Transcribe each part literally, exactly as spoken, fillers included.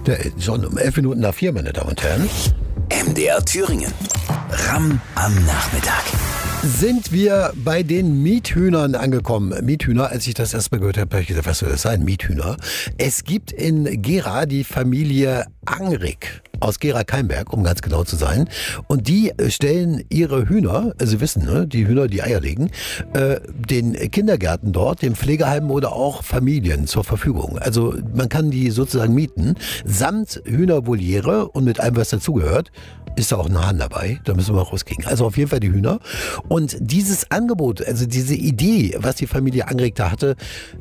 Der, schon um elf Minuten nach vier, meine Damen und Herren. M D R Thüringen. Ramm am Nachmittag. Sind wir bei den Miethühnern angekommen. Miethühner, als ich das erstmal gehört habe, habe ich gedacht, was soll das sein, Miethühner? Es gibt in Gera die Familie Angrig aus Gera-Keimberg, um ganz genau zu sein. Und die stellen ihre Hühner, Sie wissen, ne, die Hühner, die Eier legen, äh, den Kindergärten dort, den Pflegeheimen oder auch Familien zur Verfügung. Also man kann die sozusagen mieten, samt Hühnervoliere und mit allem, was dazugehört. Ist da auch ein Hahn dabei, da müssen wir rauskriegen. Also auf jeden Fall die Hühner. Und dieses Angebot, also diese Idee, was die Familie Angrig da hatte,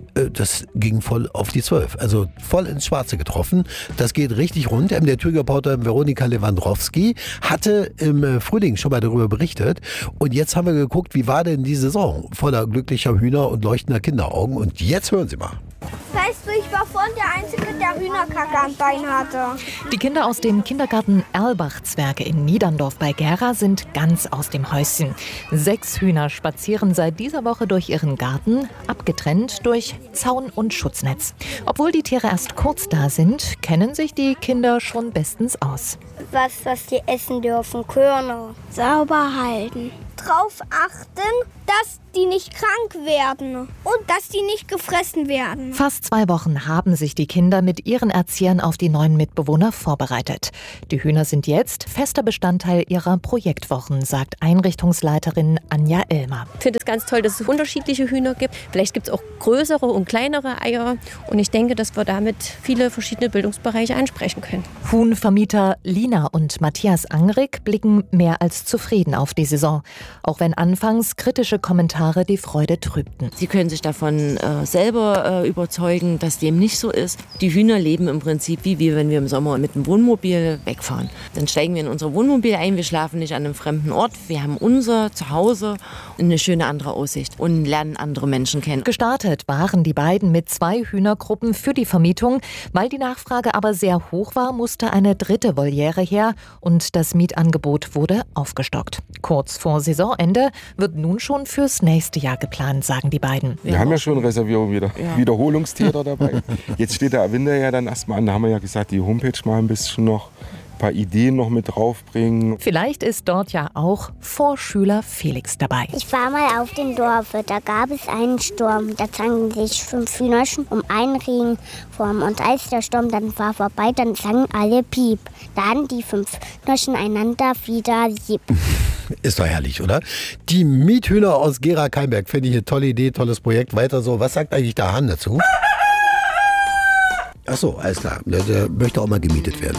das ging voll auf die Zwölf. Also voll ins Schwarze getroffen. Das geht richtig rund. Der Thüringer-Reporter Veronika Lewandowski hatte im Frühling schon mal darüber berichtet. Und jetzt haben wir geguckt, wie war denn die Saison voller glücklicher Hühner und leuchtender Kinderaugen. Und jetzt hören Sie mal. Weißt du, ich war vorhin der Einzige, der Hühnerkacke am Bein hatte. Die Kinder aus dem Kindergarten Erlbach-Zwerge in Niederndorf bei Gera sind ganz aus dem Häuschen. Sechs Hühner spazieren seit dieser Woche durch ihren Garten, abgetrennt durch Zaun und Schutznetz. Obwohl die Tiere erst kurz da sind, kennen sich die Kinder schon bestens aus. Was, was die essen dürfen, Körner. Sauber halten. Drauf achten, dass die nicht krank werden und dass die nicht gefressen werden. Fast zwei Wochen haben sich die Kinder mit ihren Erziehern auf die neuen Mitbewohner vorbereitet. Die Hühner sind jetzt fester Bestandteil ihrer Projektwochen, sagt Einrichtungsleiterin Anja Elmer. Ich finde es ganz toll, dass es unterschiedliche Hühner gibt. Vielleicht gibt es auch größere und kleinere Eier. Und ich denke, dass wir damit viele verschiedene Bildungsbereiche ansprechen können. Huhnvermieter Lina und Matthias Angrig blicken mehr als zufrieden auf die Saison. Auch wenn anfangs kritische Kommentare die Freude trübten. Sie können sich davon äh, selber äh, überzeugen, dass dem nicht so ist. Die Hühner leben im Prinzip wie wir, wenn wir im Sommer mit dem Wohnmobil wegfahren. Dann steigen wir in unser Wohnmobil ein, wir schlafen nicht an einem fremden Ort. Wir haben unser Zuhause, eine schöne andere Aussicht und lernen andere Menschen kennen. Gestartet waren die beiden mit zwei Hühnergruppen für die Vermietung. Weil die Nachfrage aber sehr hoch war, musste eine dritte Voliere her und das Mietangebot wurde aufgestockt. Kurz vor Saisonende wird nun schon fürs nächste Jahr geplant, sagen die beiden. Wir haben ja schon Reservierung wieder. Ja. Wiederholungstäter dabei. Jetzt steht der Winter ja dann erstmal an. Da haben wir ja gesagt, die Homepage mal ein bisschen noch ein paar Ideen noch mit draufbringen. Vielleicht ist dort ja auch Vorschüler Felix dabei. Ich war mal auf dem Dorf, da gab es einen Sturm. Da zangen sich fünf Hühnerchen um einen Regenwurm. Und als der Sturm dann war vorbei, dann sangen alle Piep. Dann die fünf Hühnerchen einander wieder lieb. Ist doch herrlich, oder? Die Miethühner aus Gera-Keimberg, finde ich eine tolle Idee, tolles Projekt. Weiter so. Was sagt eigentlich der Hahn dazu? Ach so, alles klar. Der, der möchte auch mal gemietet werden.